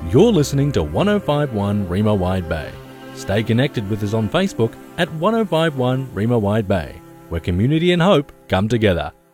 You're listening to 1051 Rima Wide Bay. Stay connected with us on Facebook at 1051 Rima Wide Bay, where community and hope come together.